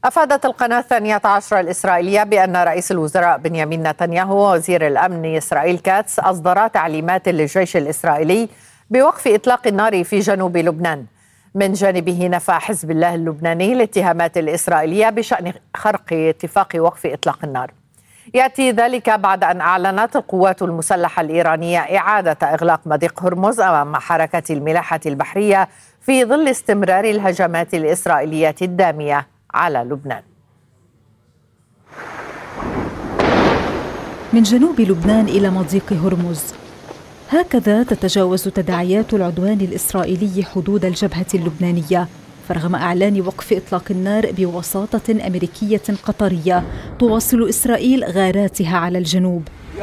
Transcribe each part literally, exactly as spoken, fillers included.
أفادت القناة الثانية عشر الإسرائيلية بأن رئيس الوزراء بنيامين نتنياهو ووزير الأمن إسرائيل كاتس أصدرا تعليمات للجيش الإسرائيلي بوقف إطلاق النار في جنوب لبنان. من جانبه نفى حزب الله اللبناني الاتهامات الإسرائيلية بشأن خرق اتفاق وقف إطلاق النار. يأتي ذلك بعد أن أعلنت القوات المسلحة الإيرانية إعادة إغلاق مضيق هرمز أمام حركة الملاحة البحرية في ظل استمرار الهجمات الإسرائيلية الدامية على لبنان. من جنوب لبنان إلى مضيق هرمز، هكذا تتجاوز تداعيات العدوان الإسرائيلي حدود الجبهة اللبنانية، فرغم إعلان وقف إطلاق النار بوساطة أمريكية قطرية تواصل إسرائيل غاراتها على الجنوب.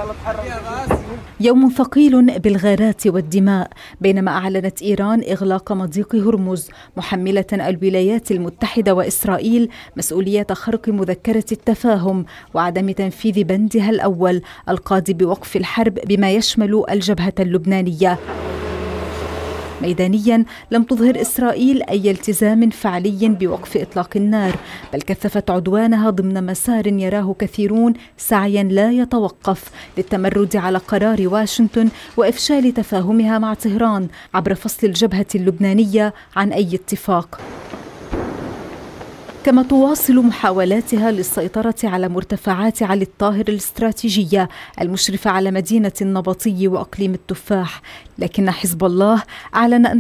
يوم ثقيل بالغارات والدماء، بينما أعلنت إيران إغلاق مضيق هرمز محملة الولايات المتحدة وإسرائيل مسؤولية خرق مذكرة التفاهم وعدم تنفيذ بندها الأول القاضي بوقف الحرب بما يشمل الجبهة اللبنانية. ميدانيا لم تظهر إسرائيل أي التزام فعلي بوقف إطلاق النار، بل كثفت عدوانها ضمن مسار يراه كثيرون سعيا لا يتوقف للتمرد على قرار واشنطن وإفشال تفاهمها مع طهران عبر فصل الجبهة اللبنانية عن أي اتفاق. كما تواصل محاولاتها للسيطرة على مرتفعات علي الطاهر الاستراتيجية المشرفة على مدينة النبطي وأقليم التفاح، لكن حزب الله أعلن أن